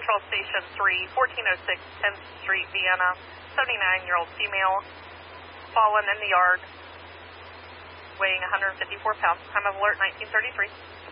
Central Station 3, 1406 10th Street, Vienna. 79-year-old female, fallen in the yard, weighing 154 pounds. Time of alert 1933.